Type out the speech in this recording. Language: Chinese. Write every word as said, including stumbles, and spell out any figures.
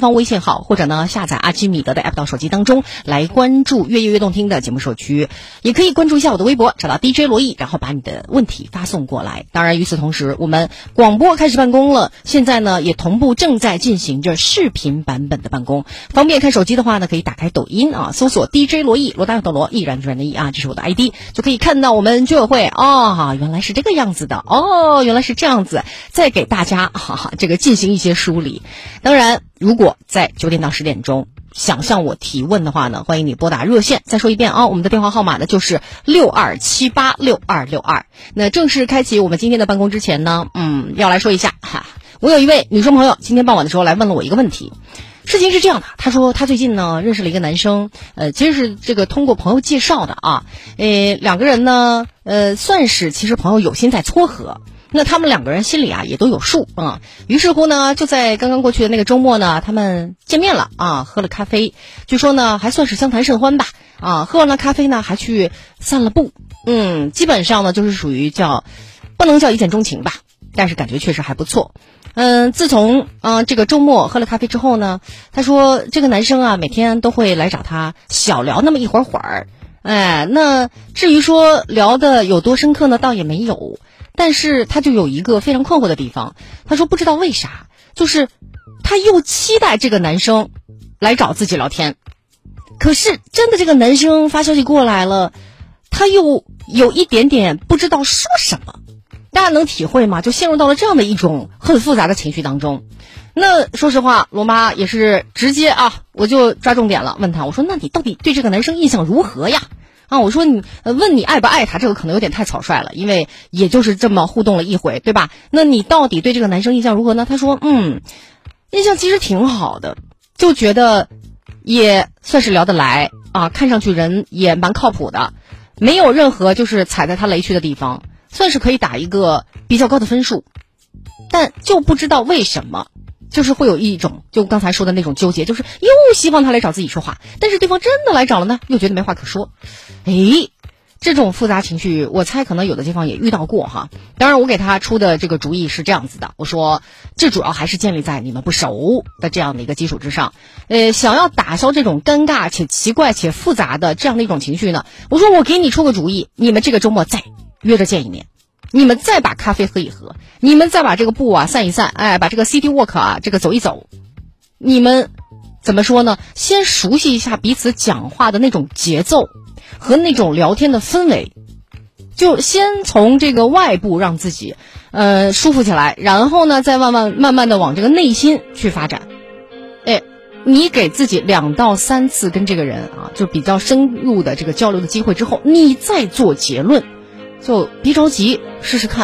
方微信号，或者呢下载阿基米德的 app 到手机当中来关注越夜越动听的节目社区，也可以关注一下我的微博，找到 D J 罗毅，然后把你的问题发送过来。当然与此同时，我们广播开始办公了，现在呢也同步正在进行着视频版本的办公，方便看手机的话呢，可以打开抖音啊，搜索 D J 罗毅，罗大佑的罗，毅然决然的毅啊，这是我的 I D， 就可以看到我们居委会哦，原来是这个样子的哦，原来是这样子，再给大家哈哈这个进行一些梳理。当然，如果在九点到十点钟想向我提问的话呢，欢迎你拨打热线。再说一遍啊，我们的电话号码呢就是六二七八六二六二。那正式开启我们今天的办公之前呢，嗯，要来说一下哈，我有一位女生朋友今天傍晚的时候来问了我一个问题。事情是这样的，她说她最近呢认识了一个男生，呃，其实是这个通过朋友介绍的啊，呃，两个人呢，呃，算是其实朋友有心在撮合。那他们两个人心里啊也都有数啊、嗯，于是乎呢，就在刚刚过去的那个周末呢，他们见面了啊，喝了咖啡，据说呢还算是相谈甚欢吧啊，喝完了咖啡呢还去散了步，嗯，基本上呢就是属于叫不能叫一见钟情吧，但是感觉确实还不错。嗯，自从嗯、呃、这个周末喝了咖啡之后呢，他说这个男生啊每天都会来找他小聊那么一会儿会儿，哎，那至于说聊的有多深刻呢，倒也没有。但是他就有一个非常困惑的地方，他说不知道为啥，就是他又期待这个男生来找自己聊天，可是真的这个男生发消息过来了，他又有一点点不知道说什么，大家能体会吗？就陷入到了这样的一种很复杂的情绪当中。那说实话，罗妈也是直接啊，我就抓重点了，问他，我说那你到底对这个男生印象如何呀？啊，我说你呃问你爱不爱他，这个可能有点太草率了，因为也就是这么互动了一回，对吧？那你到底对这个男生印象如何呢？他说，嗯，印象其实挺好的，就觉得也算是聊得来啊，看上去人也蛮靠谱的，没有任何就是踩在他雷区的地方，算是可以打一个比较高的分数，但就不知道为什么。就是会有一种就刚才说的那种纠结，就是又希望他来找自己说话，但是对方真的来找了呢，又觉得没话可说。诶，这种复杂情绪我猜可能有的地方也遇到过哈。当然我给他出的这个主意是这样子的，我说这主要还是建立在你们不熟的这样的一个基础之上，呃，想要打消这种尴尬且奇怪且复杂的这样的一种情绪呢，我说我给你出个主意，你们这个周末再约着见一面，你们再把咖啡喝一喝，你们再把这个步啊散一散，哎，把这个 city walk 啊这个走一走，你们怎么说呢？先熟悉一下彼此讲话的那种节奏和那种聊天的氛围，就先从这个外部让自己呃舒服起来，然后呢再慢慢慢慢的往这个内心去发展。哎，你给自己两到三次跟这个人啊就比较深入的这个交流的机会之后，你再做结论，就别着急，试试看。